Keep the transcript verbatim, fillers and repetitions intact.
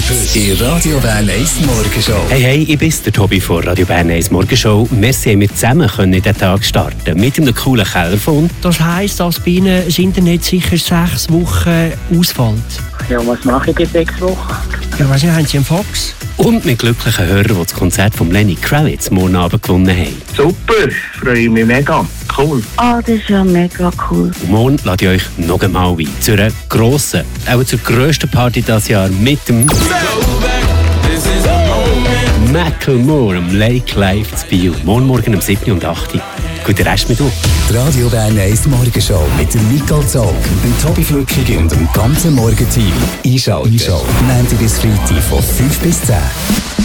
Heute in Radio Bern eins Morgenshow. Hey, hey, ich bin der Tobi von Radio Bern eins Morgenshow. Wir haben wir zusammen können in den Tag starten mit einem coolen Kellerfon. Das heisst, dass bei Ihnen das Internet sicher sechs Wochen ausfällt. Ja, was mache ich in sechs Wochen? Ja, weiss nicht, haben Sie einen Fax? Und mit glücklichen Hörern, die das Konzert von Lenny Kravitz morgen Abend gewonnen haben. Super, freue mich mega. Cool. Ah, oh, das ist ja mega cool. Und morgen lade ich euch noch einmal ein zu einer grossen, auch zur grössten Party dieses Jahr mit dem Macklemore am Lake Live zu Biel. Morgen Morgen um sieben und acht Uhr. Guten Rest mit euch. Die Radio Bern eins Morgenshow mit dem Nicole Zog, dem Tobi Flückig und dem ganzen Morgenteam. Einschalten. Einschalten. Montag bis Freitag von fünf bis zehn.